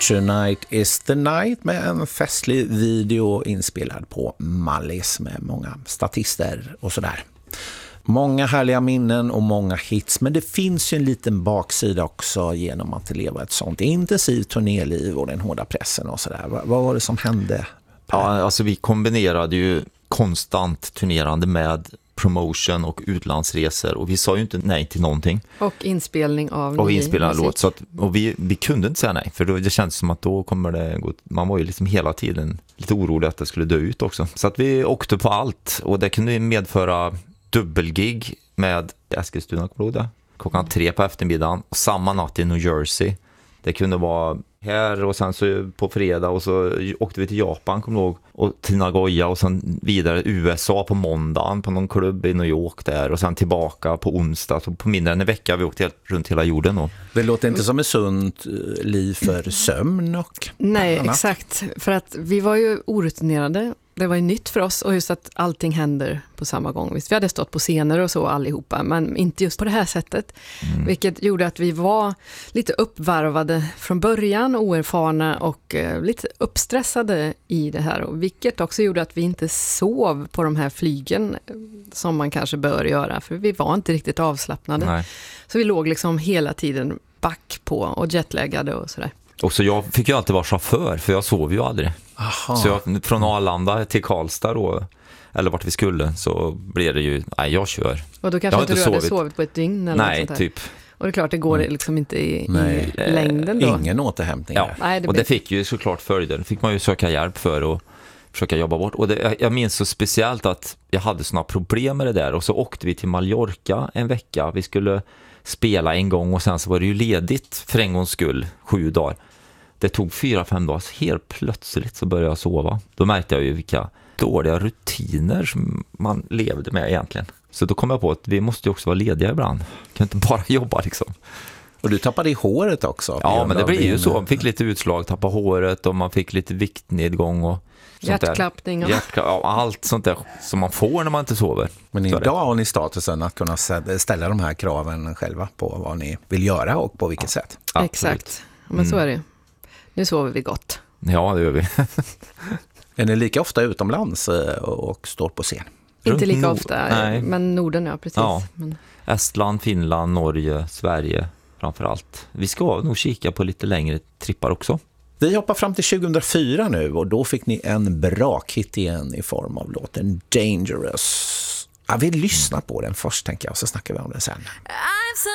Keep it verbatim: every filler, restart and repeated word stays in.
Tonight is the night med en festlig video inspelad på Mallis med många statister och sådär. Många härliga minnen och många hits, men det finns ju en liten baksida också genom att leva ett sånt intensivt turnéliv och den hårda pressen och sådär. Vad, vad var det som hände? Ja, alltså vi kombinerade ju konstant turnerande med promotion och utlandsresor och vi sa ju inte nej till någonting. Och inspelning av och inspelning av låt så att, och vi, vi kunde inte säga nej för då, det kändes som att då kommer det gå, man var ju liksom hela tiden lite orolig att det skulle dö ut också. Så att vi åkte på allt och det kunde medföra dubbelgig med Eskilstuna klockan tre på eftermiddagen och samma natt i New Jersey. Det kunde vara här och sen så på fredag och så åkte vi till Japan, kommer jag ihåg, och till Nagoya och sen vidare U S A på måndagen på någon klubb i New York där och sen tillbaka på onsdag. Så på mindre än en vecka har vi åkt helt, runt hela jorden då. Det låter inte som ett sunt liv för sömn och nej, annat. Exakt. För att vi var ju orutinerade. Det var ju nytt för oss och just att allting händer på samma gång. Visst, vi hade stått på scener och så allihopa, men inte just på det här sättet. Mm. Vilket gjorde att vi var lite uppvarvade från början, oerfarna och eh, lite uppstressade i det här. Och vilket också gjorde att vi inte sov på de här flygen som man kanske bör göra. För vi var inte riktigt avslappnade. Nej. Så vi låg liksom hela tiden back på och jetlaggade och sådär. Och så jag fick ju alltid vara chaufför för jag sov ju aldrig. Aha. Så jag, från Arlanda till Karlstad då, eller vart vi skulle, så blev det ju, nej jag kör. Och då kanske inte du sovit. hade sovit på ett dygn eller nej, något sånt här. typ. Och det är klart, det går mm. liksom inte i, nej. i längden då. Ingen återhämtning. Ja, nej, det och blir... det fick ju såklart följder. Det fick man ju söka hjälp för och försöka jobba bort. Och det, jag minns så speciellt att jag hade såna problem med det där. Och så åkte vi till Mallorca en vecka. Vi skulle spela en gång och sen så var det ju ledigt för en gångs skull, sju dagar. Det tog fyra, fem dagar, helt plötsligt så började jag sova. Då märkte jag ju vilka dåliga rutiner som man levde med egentligen. Så då kom jag på att vi måste ju också vara lediga ibland. Kan inte bara jobba liksom. Och du tappade i håret också. Ja, men det blir ju så. Man fick lite utslag, tappa håret och man fick lite viktnedgång och hjärtklappning och Hjärtkla- ja, allt sånt där som man får när man inte sover. Men idag har ni statusen att kunna ställa de här kraven själva på vad ni vill göra och på vilket ja, sätt. Absolut. Exakt, men mm. så är det. Nu sover vi gott. Ja, det gör vi. Är ni lika ofta utomlands och står på scen? Inte lika Nord- ofta, nej. men Norden, ja, precis. Ja. Men... Estland, Finland, Norge, Sverige framförallt. Vi ska nog kika på lite längre trippar också. Vi hoppar fram till tjugohundrafyra nu och då fick ni en bra hit igen i form av låten Dangerous. Ja, vi lyssnar på den först tänker jag och så snackar vi om den sen. I'm so